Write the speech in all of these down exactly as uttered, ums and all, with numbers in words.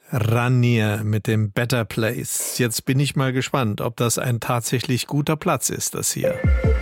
Ranier mit dem Better Place. Jetzt bin ich mal gespannt, ob das ein tatsächlich guter Platz ist, das hier.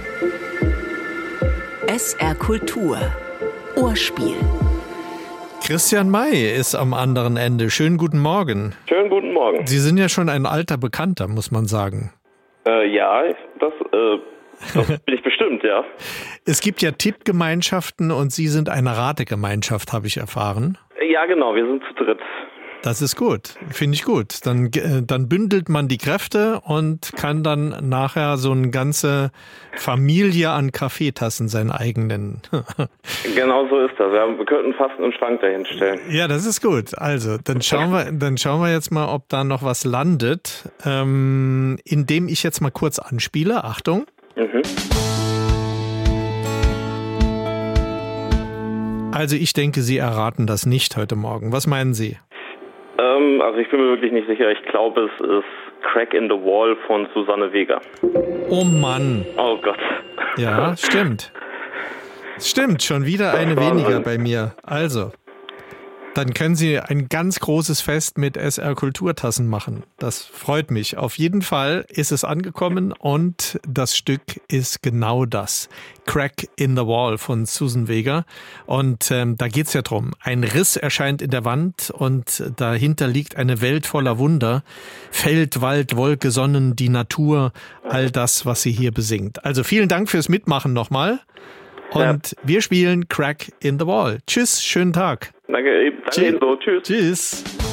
S R Kultur. Ohrspiel. Christian May ist am anderen Ende. Schönen guten Morgen. Schönen guten Morgen. Sie sind ja schon ein alter Bekannter, muss man sagen. Äh, ja, das, äh, das bin ich bestimmt, ja. Es gibt ja Tippgemeinschaften und Sie sind eine Rategemeinschaft, habe ich erfahren. Ja, genau, wir sind zu dritt. Das ist gut, finde ich gut. Dann, äh, dann bündelt man die Kräfte und kann dann nachher so eine ganze Familie an Kaffeetassen, seinen eigenen. Genau so ist das. Ja, wir könnten fast einen Schrank dahin stellen. Ja, das ist gut. Also, dann schauen wir, dann schauen wir jetzt mal, ob da noch was landet, ähm, indem ich jetzt mal kurz anspiele. Achtung. Mhm. Also ich denke, Sie erraten das nicht heute Morgen. Was meinen Sie? Ähm, also ich bin mir wirklich nicht sicher. Ich glaube, es ist Crack in the Wall von Susanne Vega. Oh Mann. Oh Gott. Ja, stimmt. Stimmt, schon wieder eine weniger bei mir. Also, dann können Sie ein ganz großes Fest mit S R Kulturtassen machen. Das freut mich. Auf jeden Fall ist es angekommen und das Stück ist genau das. Crack in the Wall von Susan Vega. Und ähm, da geht's ja drum. Ein Riss erscheint in der Wand und dahinter liegt eine Welt voller Wunder. Feld, Wald, Wolke, Sonnen, die Natur, all das, was sie hier besingt. Also vielen Dank fürs Mitmachen nochmal. Und ja. Wir spielen Crack in the Wall. Tschüss, schönen Tag. Danke, danke ebenso. Tschüss. Tschüss.